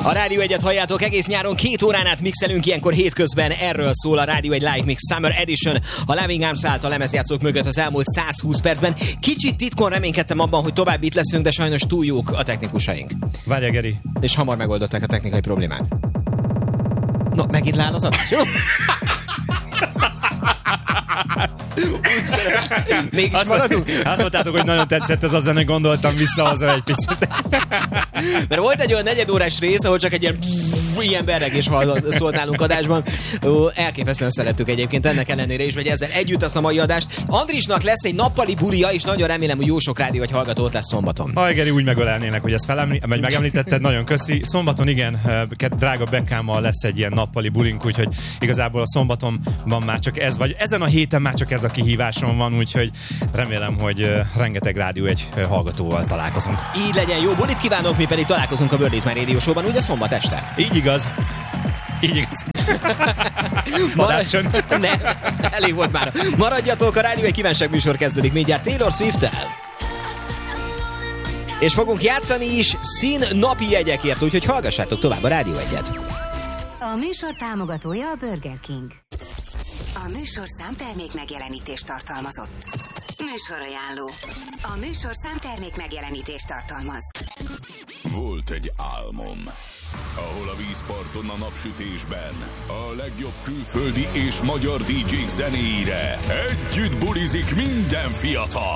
A Rádió 1-et halljátok, egész nyáron 2 órán át mixelünk, ilyenkor hétközben erről szól a Rádió 1 Live Mix Summer Edition. A Loving Arms állt a lemezjátszók mögött az elmúlt 120 percben. Kicsit titkon reménykedtem abban, hogy tovább itt leszünk, de sajnos túl jók a technikusaink. Várja, Geri. És hamar megoldották a technikai problémát. No, megint leáll az adás, jó? Úgy szeretem. Mégis maradunk? Azt mondtátok, hogy nagyon tetszett ez a zene, gondoltam vissza haza egy picit. Mert volt egy olyan negyedórás rész, ahol csak egy ilyen berregés szólt nálunk adásban. Elképesztően szerettük egyébként ennek ellenére is, vagy ezzel együtt azt a mai adást. Andrisnak lesz egy nappali bulia, és nagyon remélem, hogy jó sok rádió vagy hallgató ott lesz szombaton. Geri, úgy megölelnének, hogy ezt megemlítetted, nagyon köszi. Szombaton igen, drága Bekámmal lesz egy ilyen nappali bulink, úgyhogy igazából a szombaton van már csak ez, vagy ezen a héten már csak ez a kihívásom van, úgyhogy remélem, hogy rengeteg rádió egy hallgatóval találkozunk. Így legyen, jó bulit kívánok, mi pedig találkozunk a World is My Radio Show-ban, ugye szombat este. Így igaz. Így igaz. Elég volt már. Maradjatok, a Rádió egy kívánság műsor kezdődik mindjárt Taylor Swift-tel. És fogunk játszani is szín napi jegyekért, úgyhogy hallgassátok tovább a Rádió 1-et. A műsor támogatója a Burger King. A műsor számtermék megjelenítést tartalmazott. Műsorajánló. A műsor számtermék megjelenítést tartalmaz. Volt egy álmom, ahol a vízparton a napsütésben a legjobb külföldi és magyar DJ-k zenéire együtt bulizik minden fiatal.